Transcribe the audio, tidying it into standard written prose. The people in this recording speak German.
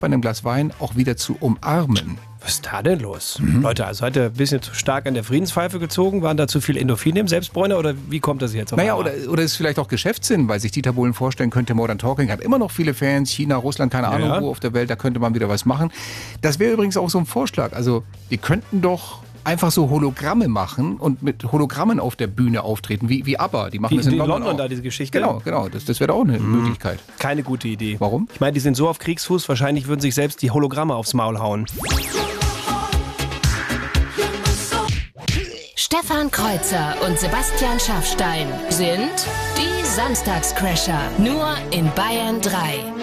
bei einem Glas Wein auch wieder zu umarmen. Was ist da denn los? Leute, also hat er ein bisschen zu stark an der Friedenspfeife gezogen? Waren da zu viel Endorphine im Selbstbräuner oder wie kommt das jetzt? Naja, oder ist vielleicht auch Geschäftssinn, weil sich Dieter Bohlen vorstellen könnte, Modern Talking hat immer noch viele Fans, China, Russland, keine Ahnung wo auf der Welt, da könnte man wieder was machen. Das wäre übrigens auch so ein Vorschlag. Also wir könnten doch einfach so Hologramme machen und mit Hologrammen auf der Bühne auftreten, wie ABBA. Die machen das in London da, diese Geschichte? Genau. Das wäre auch eine Möglichkeit. Keine gute Idee. Warum? Ich meine, die sind so auf Kriegsfuß, wahrscheinlich würden sich selbst die Hologramme aufs Maul hauen. Stefan Kreuzer und Sebastian Schaffstein sind die Samstagscrasher. Nur in Bayern 3.